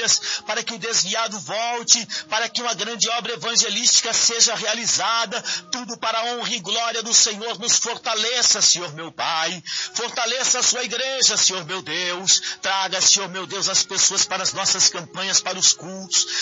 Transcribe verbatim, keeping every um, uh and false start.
famílias, para que o desviado volte, para que uma grande obra evangelística seja realizada, tudo para a honra e glória do Senhor. Nos fortaleça, Senhor meu Pai, fortaleça a sua igreja, Senhor meu Deus, traga, Senhor meu Deus, as pessoas para as nossas campanhas, para os cultos,